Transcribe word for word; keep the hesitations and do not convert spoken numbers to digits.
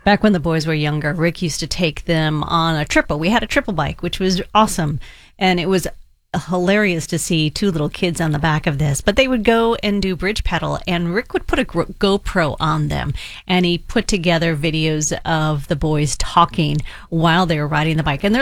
Back when the boys were younger, Rick used to take them on a triple. We had a triple bike, which was awesome. And it was hilarious to see two little kids on the back of this. But they would go and do bridge pedal, and Rick would put a GoPro on them. And he put together videos of the boys talking while they were riding the bike. And they're